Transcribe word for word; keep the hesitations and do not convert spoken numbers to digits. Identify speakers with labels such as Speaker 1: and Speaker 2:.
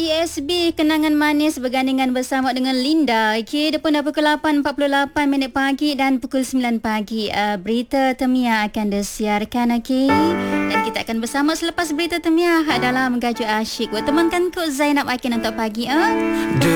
Speaker 1: P S B Kenangan Manis bergandingan bersama dengan Linda. Okey, dia pun dah pukul lapan empat puluh lapan minit pagi dan pukul sembilan pagi. Uh, berita Temia akan disiarkan, okey. Dan kita akan bersama selepas berita Temia dalam Gajuk Asyik. Buat temankan Kak Zainab Akin untuk pagi. Uh.